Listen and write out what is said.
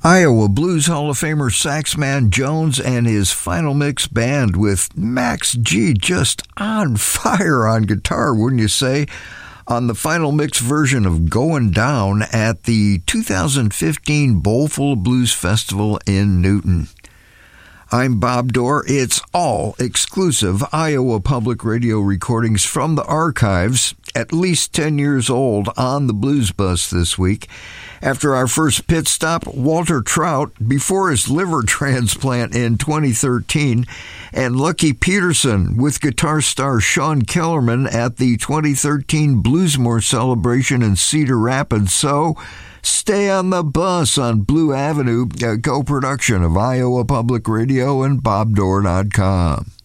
Iowa Blues Hall of Famer Saxman Jones and his Final Mix Band with Max G just on fire on guitar, wouldn't you say, on the Final Mix version of Going Down at the 2015 Bowlful Blues Festival in Newton. I'm Bob Dorr. It's all exclusive Iowa Public Radio recordings from the archives, at least 10 years old, on the Blues Bus this week. After our first pit stop, Walter Trout, before his liver transplant in 2013, and Lucky Peterson with guitar star Sean Kellerman at the 2013 Bluesmore celebration in Cedar Rapids. So, stay on the bus on Blue Avenue, a co-production of Iowa Public Radio and BobDorr.com.